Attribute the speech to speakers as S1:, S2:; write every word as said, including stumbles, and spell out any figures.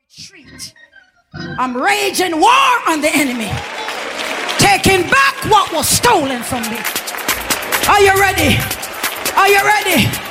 S1: retreat. I'm raging war on the enemy, taking back what was stolen from me. Are you ready? Are you ready?